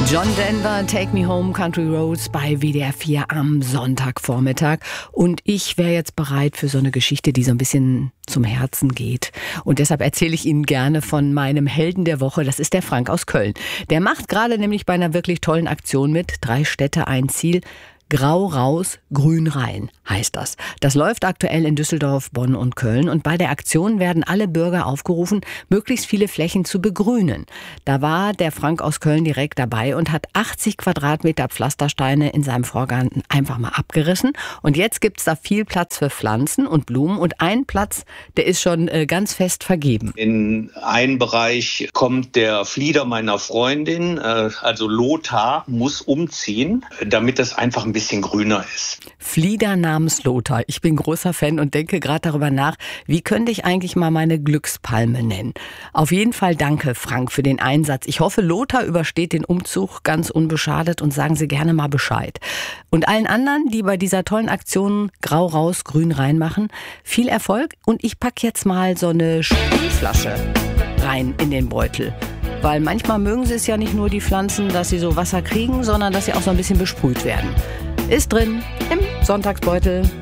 John Denver, Take Me Home, Country Roads bei WDR 4 am Sonntagvormittag. Und ich wäre jetzt bereit für so eine Geschichte, die so ein bisschen zum Herzen geht. Und deshalb erzähle ich Ihnen gerne von meinem Helden der Woche. Das ist der Frank aus Köln. Der macht gerade nämlich bei einer wirklich tollen Aktion mit. 3 Städte, ein Ziel. Grau raus, grün rein heißt das. Das läuft aktuell in Düsseldorf, Bonn und Köln. Und bei der Aktion werden alle Bürger aufgerufen, möglichst viele Flächen zu begrünen. Da war der Frank aus Köln direkt dabei und hat 80 Quadratmeter Pflastersteine in seinem Vorgarten einfach mal abgerissen. Und jetzt gibt's da viel Platz für Pflanzen und Blumen. Und ein Platz, der ist schon ganz fest vergeben. In einen Bereich kommt der Flieder meiner Freundin, also Lothar, muss umziehen, damit das einfach ein bisschen grüner ist. Flieder namens Lothar. Ich bin großer Fan und denke gerade darüber nach, wie könnte ich eigentlich mal meine Glückspalme nennen. Auf jeden Fall danke, Frank, für den Einsatz. Ich hoffe, Lothar übersteht den Umzug ganz unbeschadet und sagen Sie gerne mal Bescheid. Und allen anderen, die bei dieser tollen Aktion Grau raus, grün rein machen, viel Erfolg. Und ich packe jetzt mal so eine Sprühflasche rein in den Beutel. Weil manchmal mögen sie es ja nicht nur, die Pflanzen, dass sie so Wasser kriegen, sondern dass sie auch so ein bisschen besprüht werden. Ist drin im Sonntagsbeutel.